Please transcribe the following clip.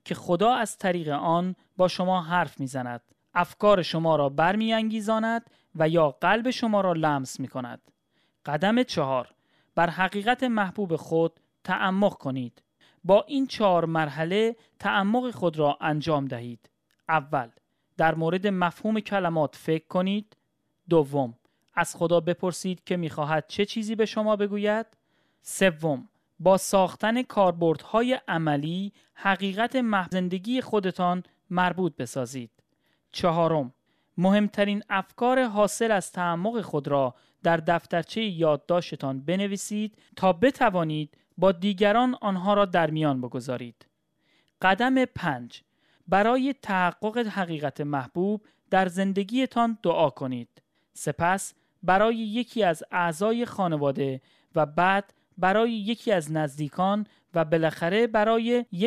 که خدا از طریق آن با شما حرف می‌زند، افکار شما را برمی‌انگیزاند و یا قلب شما را لمس می‌کند. قدم 4، بر حقیقت محبوب خود تعمق کنید. با این 4 مرحله تعمق خود را انجام دهید. اول، در مورد مفهوم کلمات فکر کنید. دوم، از خدا بپرسید که می‌خواهد چه چیزی به شما بگوید. سوم، با ساختن کاربردهای عملی حقیقت زندگی خودتان مربوط بسازید. چهارم، مهمترین افکار حاصل از تعمق خود را در دفترچه یادداشتتان بنویسید تا بتوانید با دیگران آنها را در میان بگذارید. قدم 5، برای تحقق حقیقت محبوب در زندگیتان دعا کنید. سپس برای یکی از اعضای خانواده و بعد برای یکی از نزدیکان و بالاخره برای